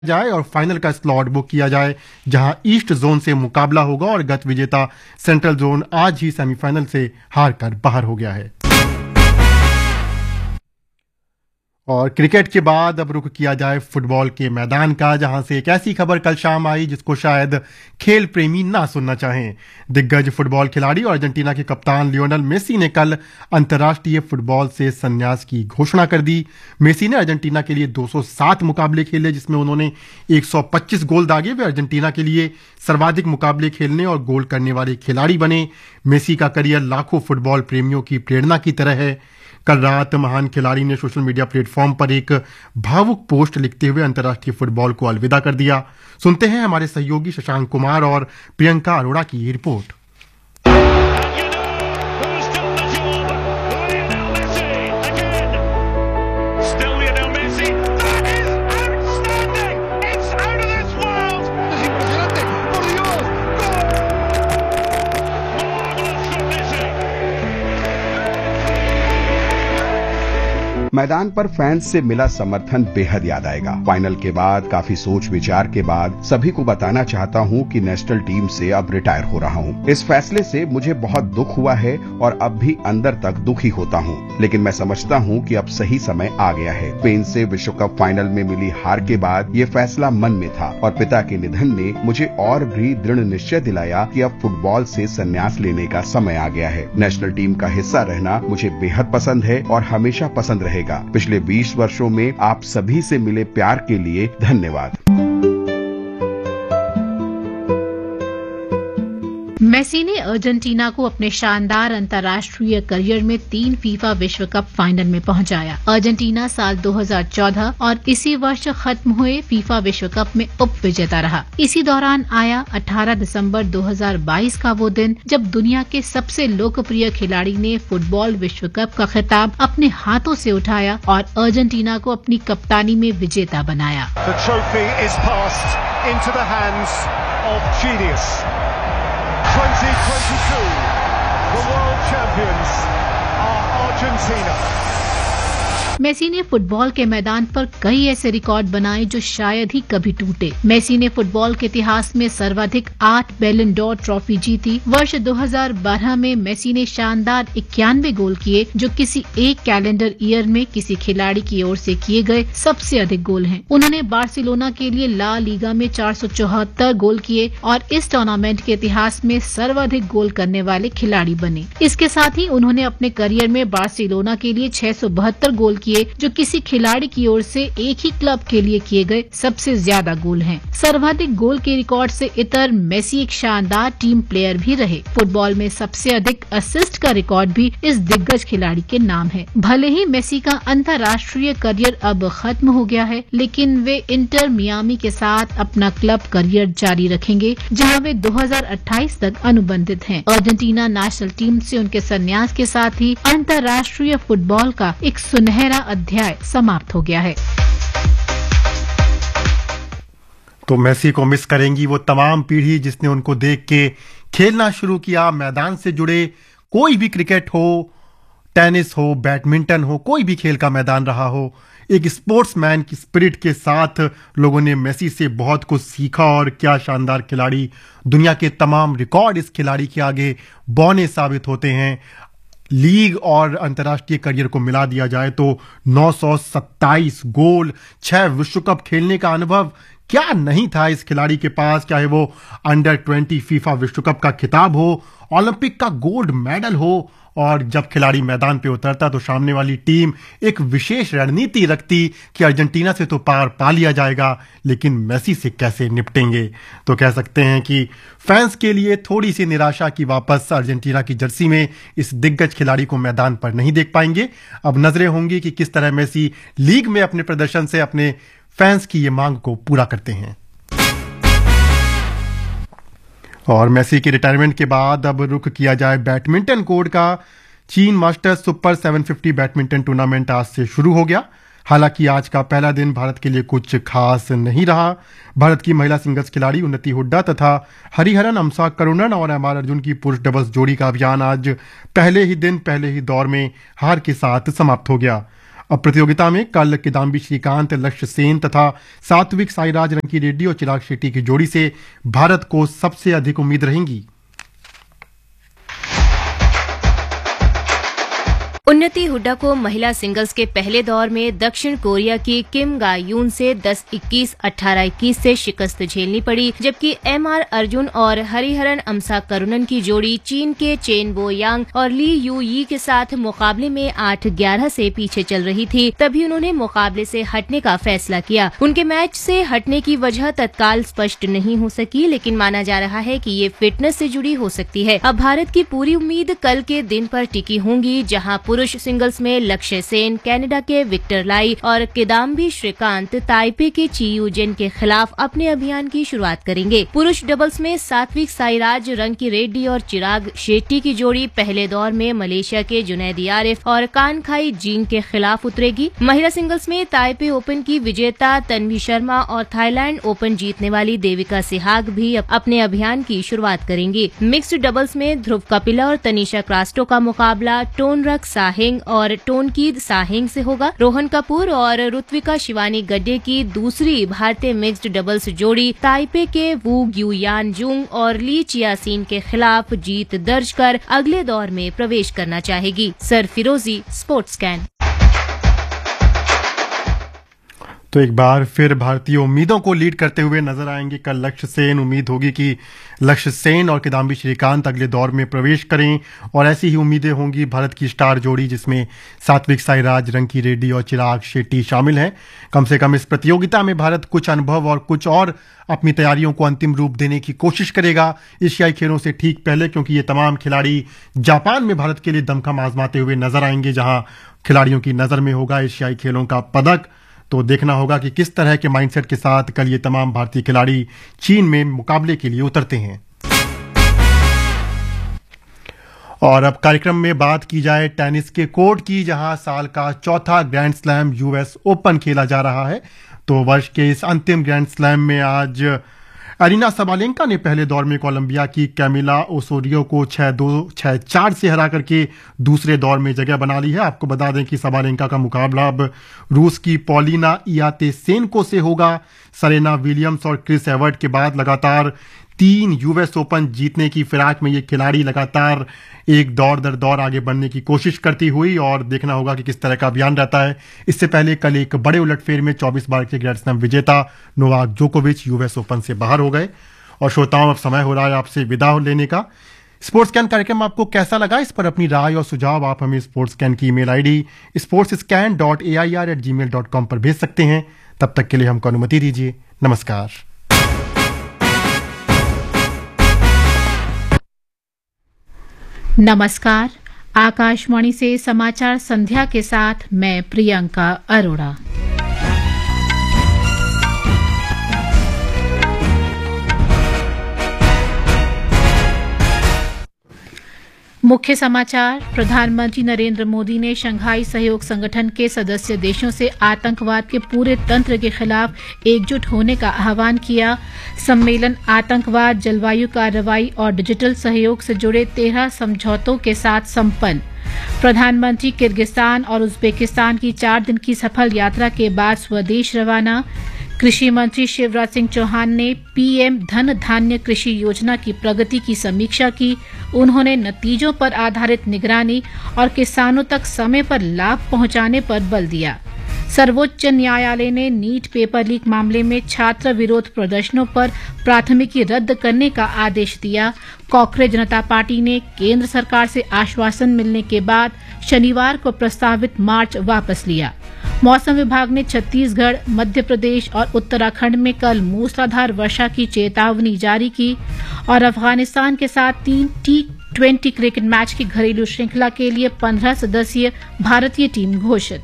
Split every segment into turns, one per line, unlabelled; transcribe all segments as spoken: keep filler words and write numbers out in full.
जाए और फाइनल का स्लॉट बुक किया जाए, जहां ईस्ट जोन से मुकाबला होगा और गत विजेता सेंट्रल जोन आज ही सेमीफाइनल से हार कर बाहर हो गया है। और क्रिकेट के बाद अब रुख किया जाए फुटबॉल के मैदान का, जहां से एक ऐसी खबर कल शाम आई जिसको शायद खेल प्रेमी ना सुनना चाहें। दिग्गज फुटबॉल खिलाड़ी और अर्जेंटीना के कप्तान लियोनेल मेसी ने कल अंतर्राष्ट्रीय फुटबॉल से संन्यास की घोषणा कर दी। मेसी ने अर्जेंटीना के लिए दो सौ सात मुकाबले खेले, जिसमें उन्होंने एक सौ पच्चीस गोल दागे। वे अर्जेंटीना के लिए सर्वाधिक मुकाबले खेलने और गोल करने वाले खिलाड़ी बने। मेसी का करियर लाखों फुटबॉल प्रेमियों की प्रेरणा की तरह है। कल रात महान खिलाड़ी ने सोशल मीडिया प्लेटफॉर्म पर एक भावुक पोस्ट लिखते हुए अंतर्राष्ट्रीय फुटबॉल को अलविदा कर दिया। सुनते हैं हमारे सहयोगी शशांक कुमार और प्रियंका अरोड़ा की ये रिपोर्ट।
मैदान पर फैंस से मिला समर्थन बेहद याद आएगा। फाइनल के बाद काफी सोच विचार के बाद सभी को बताना चाहता हूं कि नेशनल टीम से अब रिटायर हो रहा हूं। इस फैसले से मुझे बहुत दुख हुआ है और अब भी अंदर तक दुखी होता हूं, लेकिन मैं समझता हूं कि अब सही समय आ गया है। स्पेन से विश्व कप फाइनल में मिली हार के बाद ये फैसला मन में था और पिता के निधन ने मुझे और भी दृढ़ निश्चय दिलाया कि अब फुटबॉल से संन्यास लेने का समय आ गया है। नेशनल टीम का हिस्सा रहना मुझे बेहद पसंद है और हमेशा पसंद रहेगा। पिछले बीस वर्षों में आप सभी से मिले प्यार के लिए धन्यवाद।
मेसी ने अर्जेंटीना को अपने शानदार अंतर्राष्ट्रीय करियर में तीन फीफा विश्व कप फाइनल में पहुंचाया। अर्जेंटीना साल दो हज़ार चौदह और इसी वर्ष खत्म हुए फीफा विश्व कप में उप विजेता रहा। इसी दौरान आया अठारह दिसंबर दो हज़ार बाईस का वो दिन जब दुनिया के सबसे लोकप्रिय खिलाड़ी ने फुटबॉल विश्व कप का खिताब अपने हाथों से उठाया और अर्जेंटीना को अपनी कप्तानी में विजेता बनाया।
The trophy is passed into the hands of genius. twenty twenty-two, the world champions are Argentina.
Messi ने फुटबॉल के मैदान पर कई ऐसे रिकॉर्ड बनाए जो शायद ही कभी टूटे। मेसी ने फुटबॉल के इतिहास में सर्वाधिक आठ बैलन डोर ट्रॉफी जीती। वर्ष दो हज़ार बारह में मेसी ने शानदार इक्यानवे गोल किए, जो किसी एक कैलेंडर ईयर में किसी खिलाड़ी की ओर से किए गए सबसे अधिक गोल हैं। उन्होंने बार्सिलोना के लिए ला लीगा में चार सौ चौहत्तर गोल किए और इस टूर्नामेंट के इतिहास में सर्वाधिक गोल करने वाले खिलाड़ी बने। इसके साथ ही उन्होंने अपने करियर में बार्सिलोना के लिए छह सौ बहत्तर गोल किए, जो किसी खिलाड़ी की ओर से एक ही क्लब के लिए किए गए सबसे ज्यादा गोल हैं। सर्वाधिक गोल के रिकॉर्ड से इतर मेसी एक शानदार टीम प्लेयर भी रहे। फुटबॉल में सबसे अधिक असिस्ट का रिकॉर्ड भी इस दिग्गज खिलाड़ी के नाम है। भले ही मेसी का अंतर्राष्ट्रीय करियर अब खत्म हो गया है, लेकिन वे इंटर मियामी के साथ अपना क्लब करियर जारी रखेंगे, जहां वे दो हज़ार अट्ठाईस तक अनुबंधित हैं। अर्जेंटीना नेशनल टीम से उनके संन्यास के साथ ही अंतर्राष्ट्रीय फुटबॉल का एक सुनहरा अध्याय समाप्त हो गया है।
तो मेसी को मिस करेंगी वो तमाम पीढ़ी जिसने उनको देख के खेलना शुरू किया। मैदान से जुड़े कोई भी क्रिकेट हो, टेनिस हो, बैडमिंटन हो, कोई भी खेल का मैदान रहा हो, एक स्पोर्ट्समैन की स्पिरिट के साथ लोगों ने मेसी से बहुत कुछ सीखा। और क्या शानदार खिलाड़ी, दुनिया के तमाम रिकॉर्ड इस खिलाड़ी के आगे बौने साबित होते हैं। लीग और अंतर्राष्ट्रीय करियर को मिला दिया जाए तो नौ सौ सत्ताईस गोल, छह विश्व कप खेलने का अनुभव क्या नहीं था इस खिलाड़ी के पास, चाहे वो अंडर ट्वेंटी फीफा विश्व कप का खिताब हो, ओलंपिक का गोल्ड मेडल हो। और जब खिलाड़ी मैदान पे उतरता तो सामने वाली टीम एक विशेष रणनीति रखती कि अर्जेंटीना से तो पार पा लिया जाएगा, लेकिन मेसी से कैसे निपटेंगे। तो कह सकते हैं कि फैंस के लिए थोड़ी सी निराशा की वापस अर्जेंटीना की जर्सी में इस दिग्गज खिलाड़ी को मैदान पर नहीं देख पाएंगे। अब नजरें होंगी कि किस तरह मेसी लीग में अपने प्रदर्शन से अपने फैंस की ये मांग को पूरा करते हैं। और मेसी के रिटायरमेंट के बाद अब रुख किया जाए बैडमिंटन कोर्ट का। चीन मास्टर्स सुपर सात सौ पचास बैडमिंटन टूर्नामेंट आज से शुरू हो गया। हालांकि आज का पहला दिन भारत के लिए कुछ खास नहीं रहा। भारत की महिला सिंगल्स खिलाड़ी उन्नति हुड्डा तथा हरिहरन अमसा करुणन और एम आर अर्जुन की पुरुष डबल्स जोड़ी का अभियान आज पहले ही दिन पहले ही दौर में हार के साथ समाप्त हो गया। अब प्रतियोगिता में कल किदाम्बी श्रीकांत, लक्ष्य सेन तथा सात्विक साईराज, रंकी रेड्डी और चिराग शेट्टी की जोड़ी से भारत को सबसे अधिक उम्मीद रहेंगी।
उन्नति हुड्डा को महिला सिंगल्स के पहले दौर में दक्षिण कोरिया की किम गा यून से दस इक्कीस, अठारह इक्कीस से शिकस्त झेलनी पड़ी, जबकि एम आर अर्जुन और हरिहरन अमसा करुणन की जोड़ी चीन के चेन बो यांग और ली यू यी के साथ मुकाबले में आठ ग्यारह से पीछे चल रही थी। तभी उन्होंने मुकाबले से हटने का फैसला किया। उनके मैच से हटने की वजह तत्काल स्पष्ट नहीं हो सकी, लेकिन माना जा रहा है कि ये फिटनेस से जुड़ी हो सकती है। अब भारत की पूरी उम्मीद कल के दिन पर टिकी होंगी, जहां पुरुष सिंगल्स में लक्ष्य सेन कनाडा के विक्टर लाई और किदाम्बी श्रीकांत ताइपे के चियू जेन के खिलाफ अपने अभियान की शुरुआत करेंगे। पुरुष डबल्स में सात्विक साईराज, रंकी रेड्डी और चिराग शेट्टी की जोड़ी पहले दौर में मलेशिया के जुनैदी आरिफ और कानखाई जीन के खिलाफ उतरेगी। महिला सिंगल्स में ताइपे ओपन की विजेता तन्वी शर्मा और थाईलैंड ओपन जीतने वाली देविका सिहाग भी अपने अभियान की शुरुआत करेंगी। मिक्स्ड डबल्स में ध्रुव कपिला और तनीषा क्रास्टो का मुकाबला टोनरक साहिंग और टोनकीद साहिंग से होगा। रोहन कपूर और ऋत्विका शिवानी गड्डे की दूसरी भारतीय मिक्स्ड डबल्स जोड़ी ताइपे के वू ग्यूयान जुंग और ली चियासीन के खिलाफ जीत दर्ज कर अगले दौर में प्रवेश करना चाहेगी। सर फिरोजी, स्पोर्ट्स कैन।
तो एक बार फिर भारतीय उम्मीदों को लीड करते हुए नजर आएंगे कल लक्ष्य सेन। उम्मीद होगी कि लक्ष्य सेन और किदाम्बी श्रीकांत अगले दौर में प्रवेश करें और ऐसी ही उम्मीदें होंगी भारत की स्टार जोड़ी जिसमें सात्विक साईराज, रंकी रेड्डी और चिराग शेट्टी शामिल हैं। कम से कम इस प्रतियोगिता में भारत कुछ अनुभव और कुछ और अपनी तैयारियों को अंतिम रूप देने की कोशिश करेगा एशियाई खेलों से ठीक पहले, क्योंकि ये तमाम खिलाड़ी जापान में भारत के लिए दमखम आजमाते हुए नजर आएंगे, जहां खिलाड़ियों की नजर में होगा एशियाई खेलों का पदक। तो देखना होगा कि किस तरह के माइंडसेट के साथ कल ये तमाम भारतीय खिलाड़ी चीन में मुकाबले के लिए उतरते हैं। और अब कार्यक्रम में बात की जाए टेनिस के कोर्ट की, जहां साल का चौथा ग्रैंड स्लैम यूएस ओपन खेला जा रहा है। तो वर्ष के इस अंतिम ग्रैंड स्लैम में आज अरीना सबालेंका ने पहले दौर में कोलंबिया की कैमिला ओसोरियो को छह दो छह चार से हरा करके दूसरे दौर में जगह बना ली है। आपको बता दें कि सबालेंका का मुकाबला अब रूस की पॉलिना इयातेसेंको से होगा। सरेना विलियम्स और क्रिस एवर्ट के बाद लगातार तीन यूएस ओपन जीतने की फिराक में ये खिलाड़ी लगातार एक दौर दर दौर आगे बढ़ने की कोशिश करती हुई, और देखना होगा कि किस तरह का अभियान रहता है। इससे पहले कल एक बड़े उलटफेर में चौबीस बार के ग्रैंड स्लैम विजेता नोवाक जोकोविच यूएस ओपन से बाहर हो गए। और श्रोताओं, अब समय हो रहा है आपसे विदा लेने का। स्पोर्ट्स कैन कार्यक्रम आपको कैसा लगा, इस पर अपनी राय और सुझाव आप हमें स्पोर्ट्स कैन की email ID sports scan dot A I R eight ji mail dot com पर भेज सकते हैं। तब तक के लिए हमको अनुमति दीजिए। नमस्कार।
नमस्कार। आकाशवाणी से समाचार संध्या के साथ मैं प्रियंका अरोड़ा। मुख्य समाचार। प्रधानमंत्री नरेंद्र मोदी ने शंघाई सहयोग संगठन के सदस्य देशों से आतंकवाद के पूरे तंत्र के खिलाफ एकजुट होने का आह्वान किया। सम्मेलन आतंकवाद, जलवायु कार्रवाई और डिजिटल सहयोग से जुड़े तेरह समझौतों के साथ संपन्न। प्रधानमंत्री किर्गिस्तान और उज्बेकिस्तान की चार दिन की सफल यात्रा के बाद स्वदेश रवाना। कृषि मंत्री शिवराज सिंह चौहान ने पीएम धन धान्य कृषि योजना की प्रगति की समीक्षा की। उन्होंने नतीजों पर आधारित निगरानी और किसानों तक समय पर लाभ पहुंचाने पर बल दिया। सर्वोच्च न्यायालय ने नीट पेपर लीक मामले में छात्र विरोध प्रदर्शनों पर प्राथमिकी रद्द करने का आदेश दिया। कांग्रेस जनता पार्टी ने केंद्र सरकार से आश्वासन मिलने के बाद शनिवार को प्रस्तावित मार्च वापस लिया। मौसम विभाग ने छत्तीसगढ़, मध्य प्रदेश और उत्तराखंड में कल मूसलाधार वर्षा की चेतावनी जारी की। और अफगानिस्तान के साथ तीन टी ट्वेंटी क्रिकेट मैच की घरेलू श्रृंखला के लिए पंद्रह सदस्यीय भारतीय टीम घोषित।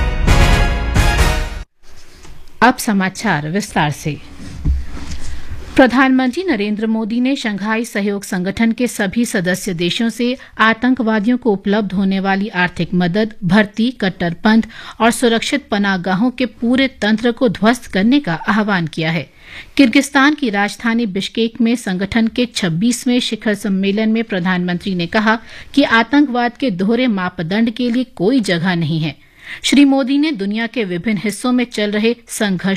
अब समाचार विस्तार से। प्रधानमंत्री नरेंद्र मोदी ने शंघाई सहयोग संगठन के सभी सदस्य देशों से आतंकवादियों को उपलब्ध होने वाली आर्थिक मदद, भर्ती, कट्टरपंथ और सुरक्षित पनाहगाहों के पूरे तंत्र को ध्वस्त करने का आह्वान किया है। किर्गिस्तान की राजधानी बिश्केक में संगठन के छब्बीसवें शिखर सम्मेलन में प्रधानमंत्री ने कहा कि आतंकवाद के दोहरे मापदंड के लिए कोई जगह नहीं है। श्री मोदी ने दुनिया के विभिन्न हिस्सों में चल रहे संघर्ष